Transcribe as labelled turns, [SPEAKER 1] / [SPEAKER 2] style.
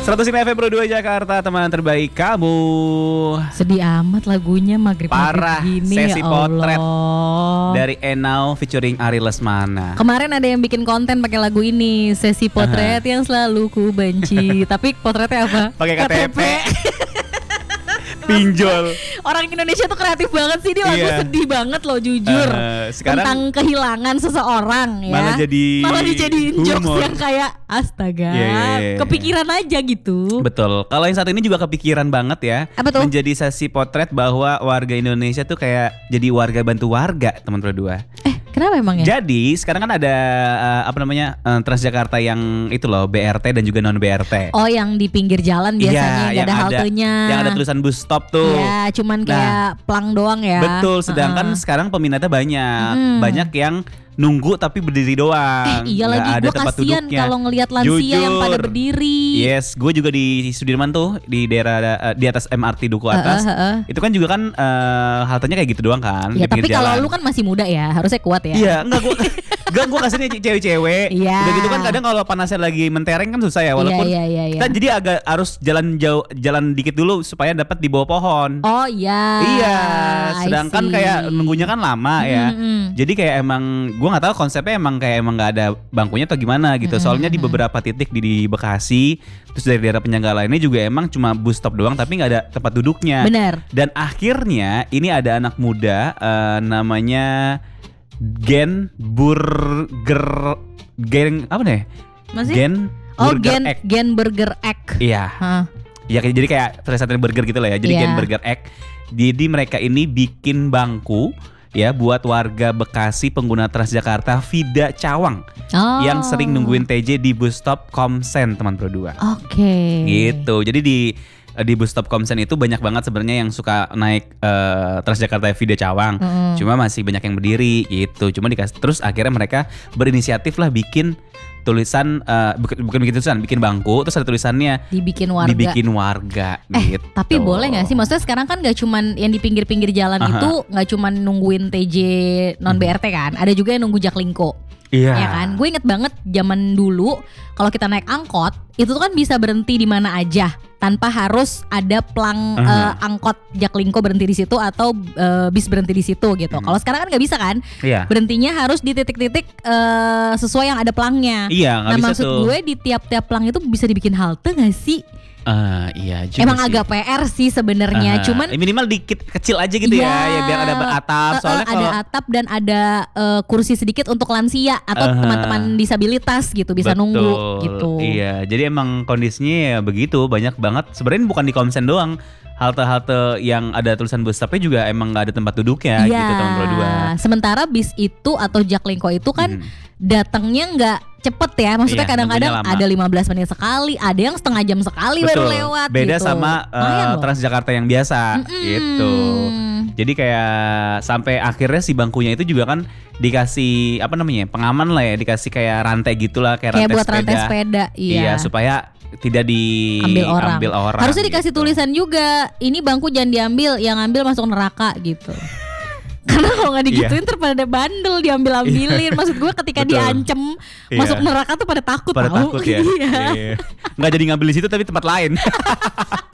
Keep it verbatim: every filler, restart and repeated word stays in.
[SPEAKER 1] seratus lima F M Pro dua Jakarta, teman terbaik kamu.
[SPEAKER 2] Sedih amat lagunya maghrib
[SPEAKER 1] Parah,
[SPEAKER 2] gini,
[SPEAKER 1] sesi
[SPEAKER 2] ya
[SPEAKER 1] potret
[SPEAKER 2] Allah.
[SPEAKER 1] dari Enau featuring Ari Lesmana.
[SPEAKER 2] Kemarin ada yang bikin konten pakai lagu ini, sesi potret yang selalu ku benci. Tapi potretnya apa?
[SPEAKER 1] Pakai K T P. Pinjol.
[SPEAKER 2] Orang Indonesia tuh kreatif banget sih, dia lagu
[SPEAKER 1] Iya.
[SPEAKER 2] sedih banget loh jujur.
[SPEAKER 1] Uh, sekarang
[SPEAKER 2] tentang kehilangan seseorang ya.
[SPEAKER 1] malah jadi
[SPEAKER 2] malah dijadiin
[SPEAKER 1] humor.
[SPEAKER 2] jokes yang kayak astaga,
[SPEAKER 1] Yeah, yeah, yeah.
[SPEAKER 2] kepikiran aja gitu.
[SPEAKER 1] Betul. Kalau yang saat ini juga kepikiran banget ya.
[SPEAKER 2] Apa tuh?
[SPEAKER 1] Menjadi sesi potret bahwa warga Indonesia tuh kayak jadi warga bantu warga, teman berdua.
[SPEAKER 2] Eh, kenapa emang ya?
[SPEAKER 1] Jadi sekarang kan ada uh, apa namanya uh, Transjakarta yang itu loh B R T dan juga non B R T.
[SPEAKER 2] Oh, yang di pinggir jalan biasanya
[SPEAKER 1] Iya,
[SPEAKER 2] nggak ada haltenya.
[SPEAKER 1] Yang ada tulisan bus stop tuh.
[SPEAKER 2] Iya, cuman kayak plang doang ya.
[SPEAKER 1] Betul. Sedangkan
[SPEAKER 2] Uh-uh.
[SPEAKER 1] sekarang peminatnya banyak,
[SPEAKER 2] Hmm.
[SPEAKER 1] banyak yang nunggu tapi berdiri doang.
[SPEAKER 2] Eh, iya
[SPEAKER 1] Nggak
[SPEAKER 2] lagi,
[SPEAKER 1] ada
[SPEAKER 2] gue
[SPEAKER 1] tempat
[SPEAKER 2] kasihan
[SPEAKER 1] duduknya.
[SPEAKER 2] kalau ngelihat lansia
[SPEAKER 1] Jujur.
[SPEAKER 2] yang pada berdiri.
[SPEAKER 1] Yes, gue juga di Sudirman tuh di daerah uh, di atas M R T Duku atas.
[SPEAKER 2] Uh, uh, uh.
[SPEAKER 1] Itu kan juga kan uh, haltenya kayak gitu doang kan.
[SPEAKER 2] Ya,
[SPEAKER 1] di pinggir
[SPEAKER 2] tapi kalau
[SPEAKER 1] jalan.
[SPEAKER 2] lu kan masih muda ya, harusnya kuat ya.
[SPEAKER 1] Iya, enggak gue enggak gue kasihnya cewek-cewek.
[SPEAKER 2] Iya.
[SPEAKER 1] Udah gitu kan kadang kalau panasnya lagi mentereng kan susah ya, walaupun
[SPEAKER 2] Iya, iya, iya,
[SPEAKER 1] kita
[SPEAKER 2] iya.
[SPEAKER 1] jadi agak harus jalan jauh, jalan dikit dulu supaya dapat di bawah pohon.
[SPEAKER 2] Oh iya.
[SPEAKER 1] Iya,
[SPEAKER 2] I
[SPEAKER 1] sedangkan
[SPEAKER 2] see.
[SPEAKER 1] kayak nunggunya kan lama ya.
[SPEAKER 2] Mm-mm.
[SPEAKER 1] Jadi kayak emang gue nggak tahu konsepnya emang kayak emang nggak ada bangkunya atau gimana gitu. Soalnya di beberapa titik di, di Bekasi, terus dari daerah penyangga lainnya juga emang cuma bus stop doang tapi nggak ada tempat duduknya.
[SPEAKER 2] Benar.
[SPEAKER 1] Dan akhirnya ini ada anak muda eh, namanya Gen Burger Gen apa nih?
[SPEAKER 2] Masih?
[SPEAKER 1] Gen
[SPEAKER 2] Oh,
[SPEAKER 1] Burger
[SPEAKER 2] Gen
[SPEAKER 1] Egg.
[SPEAKER 2] Gen Burger Egg.
[SPEAKER 1] Iya.
[SPEAKER 2] Hah.
[SPEAKER 1] Ya kayak- jadi kayak tulisannya burger gitu lah ya. Jadi
[SPEAKER 2] Iya.
[SPEAKER 1] Gen Burger Egg. Jadi mereka ini bikin bangku ya buat warga Bekasi pengguna Transjakarta Vida Cawang
[SPEAKER 2] Oh.
[SPEAKER 1] yang sering nungguin T J di bus stop Komsen, teman Pro dua.
[SPEAKER 2] Oke.
[SPEAKER 1] Gitu. Jadi di di bus stop Komsen itu banyak banget sebenarnya yang suka naik eh, Transjakarta Vida Cawang.
[SPEAKER 2] Mm.
[SPEAKER 1] Cuma masih banyak yang berdiri gitu. Cuma dikasih terus akhirnya mereka berinisiatif lah bikin tulisan eh, bukan bukan bikin tulisan, bikin bangku terus ada tulisannya
[SPEAKER 2] Dibikin warga.
[SPEAKER 1] dibikin warga
[SPEAKER 2] Eh,
[SPEAKER 1] gitu.
[SPEAKER 2] tapi boleh nggak sih? Maksudnya sekarang kan nggak cuman yang di pinggir-pinggir jalan
[SPEAKER 1] Aha.
[SPEAKER 2] itu nggak cuman nungguin T J non B R T kan? Ada juga yang nunggu Jaklingko.
[SPEAKER 1] Iya.
[SPEAKER 2] Ya kan? Gue inget banget zaman dulu kalau kita naik angkot itu tuh kan bisa berhenti di mana aja tanpa harus ada plang
[SPEAKER 1] Aha.
[SPEAKER 2] eh, angkot Jaklingko berhenti di situ atau eh, bis berhenti di situ gitu. Kalau sekarang kan nggak bisa kan?
[SPEAKER 1] Iya.
[SPEAKER 2] Berhentinya harus di titik-titik eh, sesuai yang ada plangnya.
[SPEAKER 1] Iya, nggak
[SPEAKER 2] Nah
[SPEAKER 1] bisa
[SPEAKER 2] maksud
[SPEAKER 1] tuh.
[SPEAKER 2] gue di tiap-tiap plang itu bisa dibikin halte nggak sih?
[SPEAKER 1] Ah, iya juga
[SPEAKER 2] Emang
[SPEAKER 1] sih.
[SPEAKER 2] agak P R sih sebenarnya,
[SPEAKER 1] Ah,
[SPEAKER 2] cuman
[SPEAKER 1] minimal dikit kecil aja gitu
[SPEAKER 2] Iya,
[SPEAKER 1] ya, ya biar ada atap.
[SPEAKER 2] eh, eh,
[SPEAKER 1] Soalnya
[SPEAKER 2] ada
[SPEAKER 1] kalau
[SPEAKER 2] atap dan ada eh, kursi sedikit untuk lansia atau
[SPEAKER 1] Aha.
[SPEAKER 2] teman-teman disabilitas gitu bisa
[SPEAKER 1] Betul,
[SPEAKER 2] nunggu gitu.
[SPEAKER 1] Iya, jadi emang kondisinya ya begitu, banyak banget. Sebenarnya bukan di Komsen doang, halte-halte yang ada tulisan bus stopnya juga emang nggak ada tempat duduknya
[SPEAKER 2] Iya.
[SPEAKER 1] gitu teman Pro dua.
[SPEAKER 2] Sementara bis itu atau Jaklingko itu kan
[SPEAKER 1] Hmm.
[SPEAKER 2] datangnya nggak cepet ya. Maksudnya
[SPEAKER 1] Iya,
[SPEAKER 2] kadang-kadang
[SPEAKER 1] nunggunya lama.
[SPEAKER 2] ada lima belas menit sekali, ada yang setengah jam sekali baru lewat.
[SPEAKER 1] Beda
[SPEAKER 2] gitu.
[SPEAKER 1] sama uh,
[SPEAKER 2] Lumayan loh.
[SPEAKER 1] Transjakarta yang biasa
[SPEAKER 2] Mm-mm.
[SPEAKER 1] gitu. Jadi kayak sampai akhirnya si bangkunya itu juga kan dikasih apa namanya pengaman lah ya, dikasih kayak rantai gitulah kayak,
[SPEAKER 2] Kayak
[SPEAKER 1] rantai
[SPEAKER 2] buat rantai sepeda, iya.
[SPEAKER 1] Iya supaya tidak
[SPEAKER 2] ambil orang.
[SPEAKER 1] diambil orang.
[SPEAKER 2] Harusnya dikasih
[SPEAKER 1] gitu.
[SPEAKER 2] tulisan juga. Ini bangku jangan diambil, yang ambil masuk neraka gitu. Karena kalau nggak digituin
[SPEAKER 1] Iya.
[SPEAKER 2] ntar pada bandel diambil-ambilin. Maksud gue ketika
[SPEAKER 1] Betul.
[SPEAKER 2] diancem
[SPEAKER 1] Iya.
[SPEAKER 2] masuk neraka tuh pada takut
[SPEAKER 1] Pada
[SPEAKER 2] tau.
[SPEAKER 1] takut ya.
[SPEAKER 2] Iya.
[SPEAKER 1] Iya. Nggak jadi ngambil di situ tapi tempat lain.